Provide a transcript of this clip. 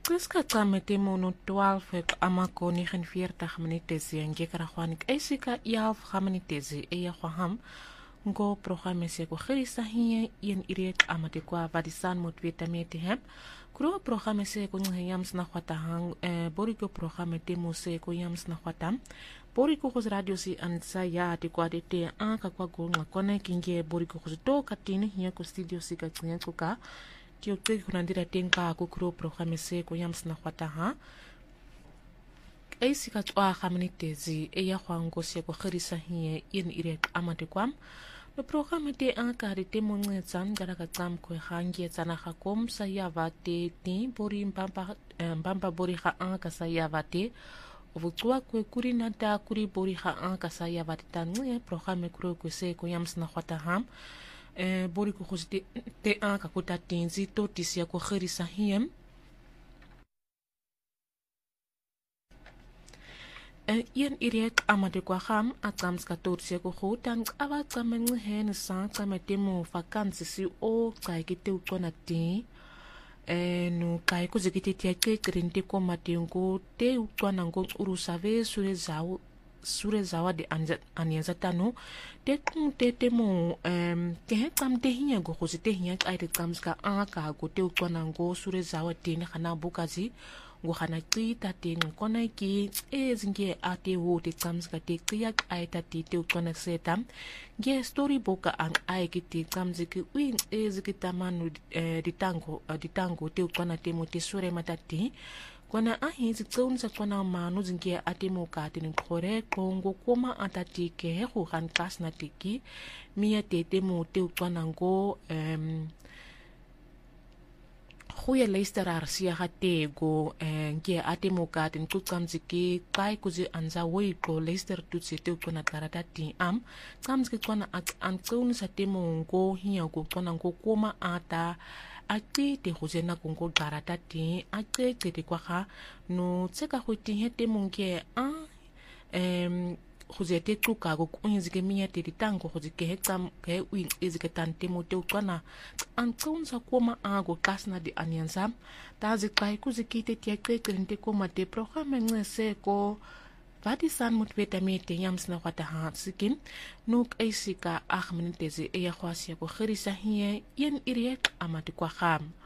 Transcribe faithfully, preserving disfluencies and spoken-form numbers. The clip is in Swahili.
Qiskaqame temo twaalf amako negenveertig minutes ngekarakhwanik esika twaalf minutes eya khwaham ngo programme se ko khirisa hiye yen irek amate kwa vadisan motvetamete hem kuro programme se ko ngayams na khwata hang boriko programme temo se ko yams na khwatam boriko khos radio si ansa ya te kwa de te anka kwa gonga kone kinge boriko khos to katini hiya ko studio si ka tsinga ka Tio tegi kunandira tenka kukuro programme se ko yams na khwata ha eisi ka tswa khaminitezi eya khwango se ko khirisa hiye yen irek amate kwam no programme te anka de temo ngetsam gara ka tsam ko hangie tsana ga kom sa ya vate ti bori mbamba mbamba bori ga anka sa ya vate ovutswa ko kuri nata kuri bori ga anka sa ya vate tanwe programme kuro ko se ko yams na khwata ham Eh, bori ko khosite te an ka kota tinzi to tisia ko khirisa hiem eh, yen irek amade kwa kham atams ka totsia ko khotan aba tsamengu hen sa tsamete mo vakansi si o kai ke te ukona ti eh no kai ko zikiti tia ke krinte ko matengo te ukona ngo urusave sure zawo sure zawa de anyanza tano te kum te te mo em te hekam te hinya go khosi te hinya ai te kamska aka go te ukwana ngo sure zawa te ne khana bukazi go khana qita te ngona ki ezinge ate wo te kamska te qiya ai ta te te ukwana setam ge story boka ang ai ki te kamziki wi eziki tamanu ditango ditango te ukwana te mo te sure matati Kwana ahi zitsaunsa kwana manu zingia ate moka tini kore kongo koma atati ke heku kan kas na tiki mia tete mo te ukwana ngo um, huya leistar arsia hate go ngia ate moka tini kutsamziki kai kuzi anza weiko leistar tutsi te ukwana taratati am tsamziki kwana antsaunsa te mo ngo hiya go kwana ngo koma ata ati te khuzena kongo garata ti ate te te kwa no tseka khuti hete monge a em khuzete tsuka go kunzike miya te tango khuzike hetsam ke win izike tante mote ukwana antsunza koma ago kasna di anyanza tazi kai kuzikite ti ate te koma te programme ngese ko Vadisan motvetamete yams na khwata ha sikin nuk eisika ach minutes eya khwasia ko khirisa hiye yen irek amati kwa kham